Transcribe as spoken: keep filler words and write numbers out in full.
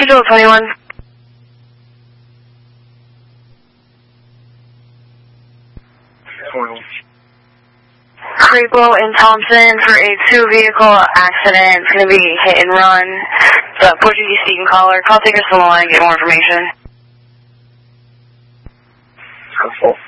Visual twenty-one. twenty-one. Creepo in Thompson for a two-vehicle accident. It's going to be hit and run. The Portuguese Seton caller. Call takers to the line, get more information. Helpful.